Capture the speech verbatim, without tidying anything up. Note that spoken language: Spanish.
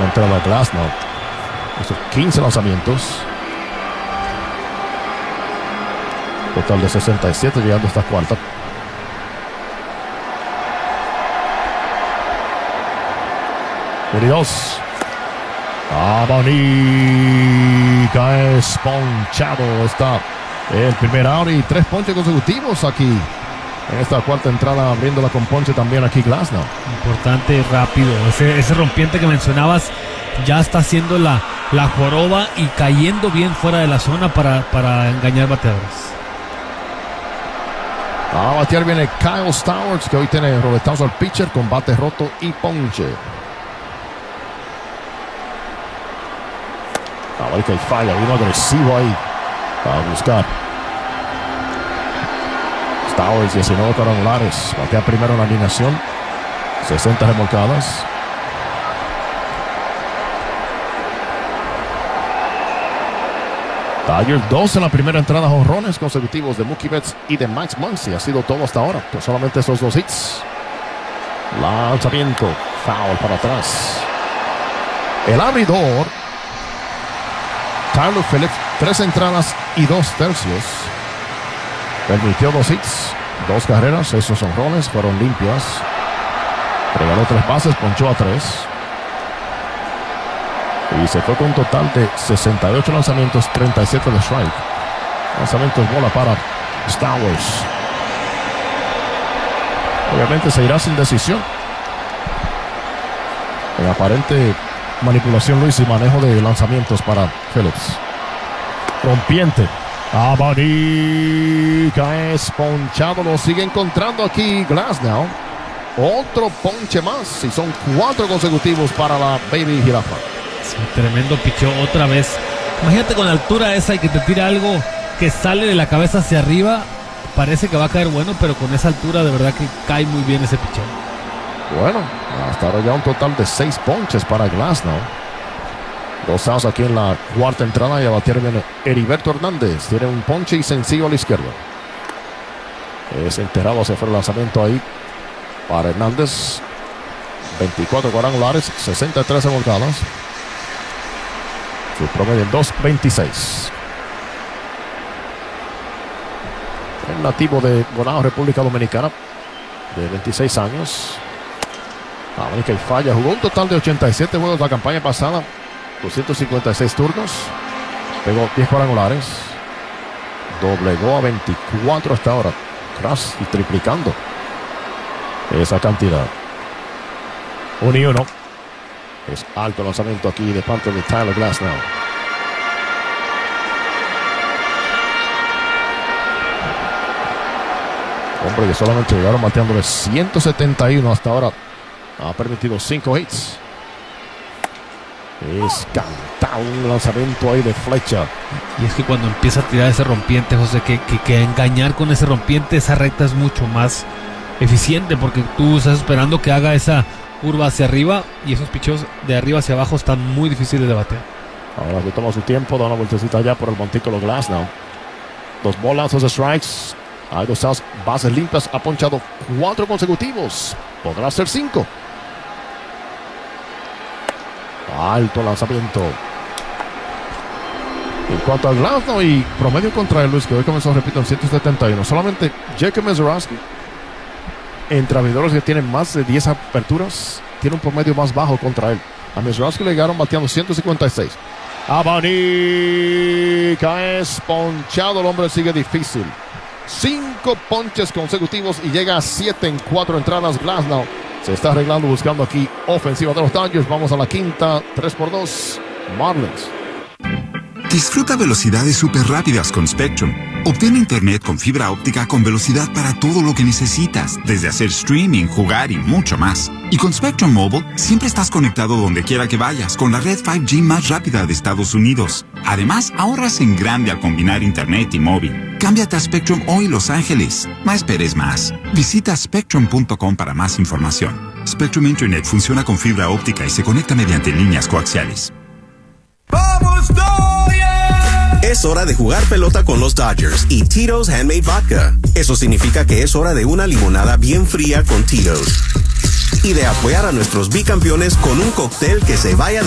entrada Glasnow. Esos quince lanzamientos. Total de sesenta y siete, llegando a esta cuarta. uno y dos. Abanica es ponchado. Está el primer out y tres ponches consecutivos aquí. En esta cuarta entrada, abriéndola con ponche también aquí Glasnow. Importante, rápido. Ese, ese rompiente que mencionabas ya está haciendo la, la joroba y cayendo bien fuera de la zona para, para engañar bateadores. A batear viene Kyle Stowers, que hoy tiene roletazo al pitcher con bate roto y ponche. A ver que falla, uno agresivo ahí para buscar. Stowers, diecinueve cuadrangulares, batea primero en la alineación, sesenta remolcadas. Dodgers dos en la primera entrada, jonrones consecutivos de Mookie Betts y de Max Muncy. Ha sido todo hasta ahora, pues solamente esos dos hits. Lanzamiento, foul para atrás. El abridor, Tyler Phillips, tres entradas y dos tercios. Permitió dos hits, dos carreras, esos jonrones fueron limpias. Regaló tres bases, ponchó a tres. Y se fue con un total de sesenta y ocho lanzamientos, treinta y siete de strike. Lanzamientos bola para Stowers. Obviamente se irá sin decisión. En aparente manipulación, Luis, y manejo de lanzamientos para Phillips. Rompiente. Abanica es ponchado. Lo sigue encontrando aquí Glasnow. Otro ponche más. Y son cuatro consecutivos para la Baby Jirafa. Sí, tremendo picheo otra vez. Imagínate con la altura esa y que te tira algo que sale de la cabeza hacia arriba. Parece que va a caer bueno, pero con esa altura de verdad que cae muy bien ese picheo. Bueno, hasta ahora ya un total de seis ponches para Glasnow. Dos outs aquí en la cuarta entrada y a batear viene Heriberto Hernández. Tiene un ponche y sencillo a la izquierda. Es enterrado hacia afuera el lanzamiento ahí para Hernández. veinticuatro cuadrangulares, sesenta y tres remolcadas. Su promedio en dos veintiséis. El nativo de Bonao, República Dominicana, de veintiséis años. Abanica y falla. Jugó un total de ochenta y siete juegos la campaña pasada. doscientos cincuenta y seis turnos. Pegó diez cuadrangulares. Doblegó a veinticuatro hasta ahora. Crash y triplicando esa cantidad. Uno y uno. Es alto el lanzamiento aquí de parte de Tyler Glasnow. Hombre que solamente llegaron bateándole ciento setenta y uno hasta ahora. Ha permitido cinco hits. Es cantado un lanzamiento ahí de flecha. Y es que cuando empieza a tirar ese rompiente, José, que, que, que engañar con ese rompiente, esa recta es mucho más eficiente, porque tú estás esperando que haga esa curva hacia arriba y esos picheos de arriba hacia abajo están muy difíciles de batear. Ahora que toma su tiempo, da una vueltecita ya por el montículo Glasnow. Dos bolas, dos strikes. Hay dos outs, bases limpias. Ha ponchado cuatro consecutivos. Podrá ser cinco. Alto lanzamiento. En cuanto al Glasnow y promedio contra el Luis, que hoy comenzó, repito, en ciento setenta y uno. Solamente Jacob Mezorowski, entre abridores que tienen más de diez aperturas, tiene un promedio más bajo contra él. A Mezorowski le llegaron bateando ciento cincuenta y seis. Abanica es ponchado. El hombre sigue difícil. Cinco ponches consecutivos y llega a siete en cuatro entradas. Glasnow se está arreglando, buscando aquí ofensiva de los Dodgers. Vamos a la quinta, tres por dos, Marlins. Disfruta velocidades súper rápidas con Spectrum. Obtén internet con fibra óptica con velocidad para todo lo que necesitas, desde hacer streaming, jugar y mucho más. Y con Spectrum Mobile, siempre estás conectado donde quiera que vayas, con la red cinco G más rápida de Estados Unidos. Además, ahorras en grande al combinar internet y móvil. Cámbiate a Spectrum hoy, Los Ángeles. No esperes más. Visita spectrum punto com para más información. Spectrum Internet funciona con fibra óptica y se conecta mediante líneas coaxiales. ¡Vamos, Dodgers! Es hora de jugar pelota con los Dodgers y Tito's Handmade Vodka. Eso significa que es hora de una limonada bien fría con Tito's. Y de apoyar a nuestros bicampeones con un cóctel que se vaya de